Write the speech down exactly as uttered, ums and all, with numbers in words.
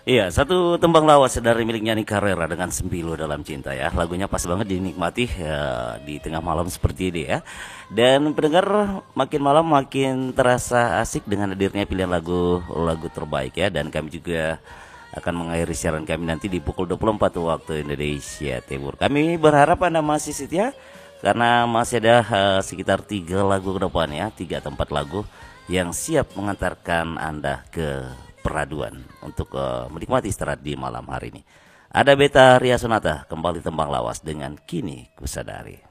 Iya, satu tembang lawas dari miliknya Nini Carrera dengan Sembilu Dalam Cinta ya. Lagunya pas banget dinikmati ya, di tengah malam seperti ini ya. Dan pendengar, makin malam makin terasa asik dengan hadirnya pilihan lagu-lagu terbaik ya. Dan kami juga akan mengakhiri siaran kami nanti di pukul dua puluh empat waktu Indonesia Timur. Kami berharap Anda masih setia karena masih ada uh, sekitar tiga lagu ke depan ya, tiga atau empat lagu yang siap mengantarkan Anda ke peraduan untuk uh, menikmati istirahat di malam hari ini. Ada Beta Ria Sonata kembali tembang lawas dengan Kini Kusadari.